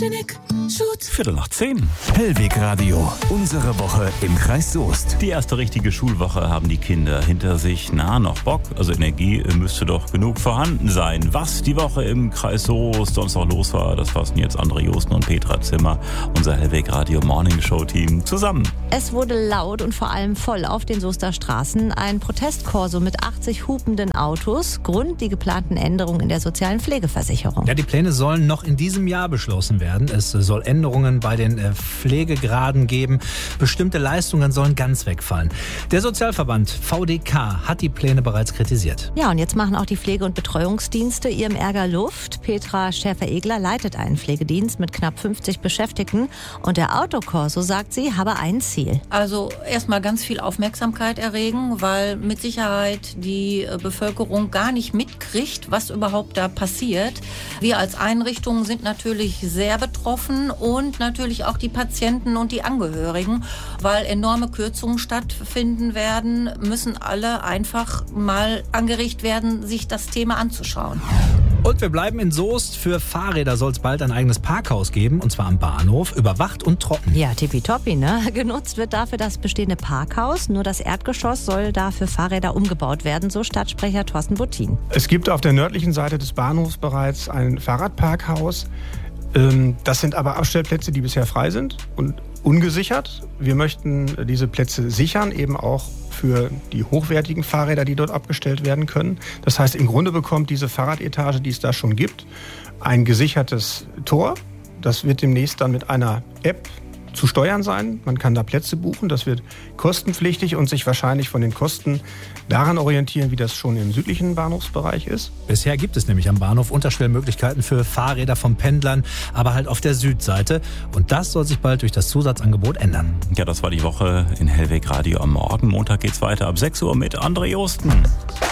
Viertel nach 10. Hellweg Radio. Unsere Woche im Kreis Soest. Die erste richtige Schulwoche haben die Kinder hinter sich. Na, noch Bock? Also Energie müsste doch genug vorhanden sein. Was die Woche im Kreis Soest sonst noch los war, das fassen jetzt André Josten und Petra Zimmer, unser Hellweg Radio Morning Show Team, zusammen. Es wurde laut und vor allem voll auf den Soester Straßen. Ein Protestkorso mit 80 hupenden Autos. Grund die geplanten Änderungen in der sozialen Pflegeversicherung. Ja, die Pläne sollen noch in diesem Jahr beschlossen werden. Es soll Änderungen bei den Pflegegraden geben. Bestimmte Leistungen sollen ganz wegfallen. Der Sozialverband VDK hat die Pläne bereits kritisiert. Ja, und jetzt machen auch die Pflege- und Betreuungsdienste ihrem Ärger Luft. Petra Schäfer-Egler leitet einen Pflegedienst mit knapp 50 Beschäftigten. Und der Autokorso, sagt sie, habe ein Ziel. Also erstmal ganz viel Aufmerksamkeit erregen, weil mit Sicherheit die Bevölkerung gar nicht mitkriegt, was überhaupt da passiert. Wir als Einrichtungen sind natürlich sehr betroffen und natürlich auch die Patienten und die Angehörigen, weil enorme Kürzungen stattfinden werden, müssen alle einfach mal angeregt werden, sich das Thema anzuschauen. Und wir bleiben in Soest. Für Fahrräder soll es bald ein eigenes Parkhaus geben, und zwar am Bahnhof, überwacht und trocken. Ja, tippitoppi, ne? Genutzt wird dafür das bestehende Parkhaus. Nur das Erdgeschoss soll da für Fahrräder umgebaut werden, so Stadtsprecher Thorsten Buttin. Es gibt auf der nördlichen Seite des Bahnhofs bereits ein Fahrradparkhaus. Das sind aber Abstellplätze, die bisher frei sind und ungesichert. Wir möchten diese Plätze sichern, eben auch für die hochwertigen Fahrräder, die dort abgestellt werden können. Das heißt, im Grunde bekommt diese Fahrradetage, die es da schon gibt, ein gesichertes Tor. Das wird demnächst dann mit einer App zu steuern sein. Man kann da Plätze buchen. Das wird kostenpflichtig und sich wahrscheinlich von den Kosten daran orientieren, wie das schon im südlichen Bahnhofsbereich ist. Bisher gibt es nämlich am Bahnhof Unterstellmöglichkeiten für Fahrräder von Pendlern, aber halt auf der Südseite. Und das soll sich bald durch das Zusatzangebot ändern. Ja, das war die Woche in Hellweg Radio am Morgen. Montag geht's weiter ab 6 Uhr mit André Josten.